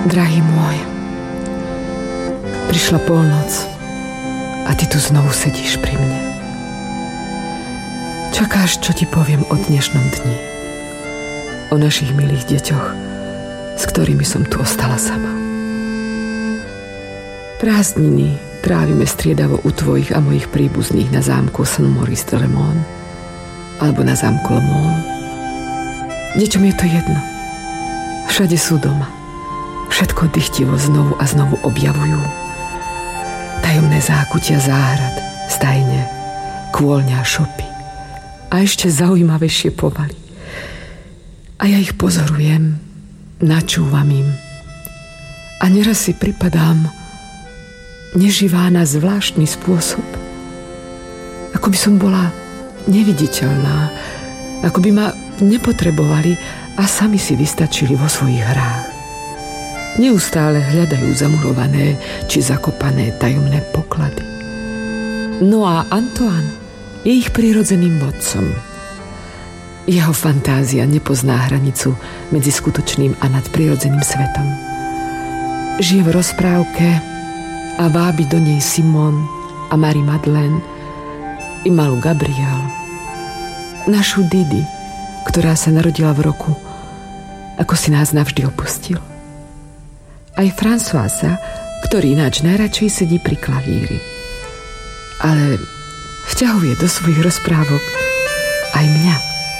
Drahý môj, prišla polnoc a ty tu znovu sedíš pri mne. Čakáš, čo ti poviem o dnešnom dni. O našich milých deťoch, s ktorými som tu ostala sama. Prázdniny trávime striedavo u tvojich a mojich príbuzných na zámku Saint-Maurice de Lemont alebo na zámku Le Mans. Deťom je to jedno. Všade sú doma. Všetko dychtivo znovu a znovu objavujú. Tajomné zákutia záhrad, stajne, kôlňa, šopy a ešte zaujímavejšie povaly. A ja ich pozorujem, načúvam im a neraz si pripadám neživá na zvláštny spôsob. Ako by som bola neviditeľná, ako by ma nepotrebovali a sami si vystačili vo svojich hrách. Neustále hľadajú zamurované či zakopané tajomné poklady. No a Antoine je ich prirodzeným vodcom. Jeho fantázia nepozná hranicu medzi skutočným a nadprirodzeným svetom. Žije v rozprávke a vábi do nej Simone a Marie-Madeleine i malú Gabrielle, našu Didi, ktorá sa narodila v roku, ako si nás navždy opustil. Aj Françoisa, ktorý ináč najradšej sedí pri klavíri. Ale vťahuje do svojich rozprávok aj mňa.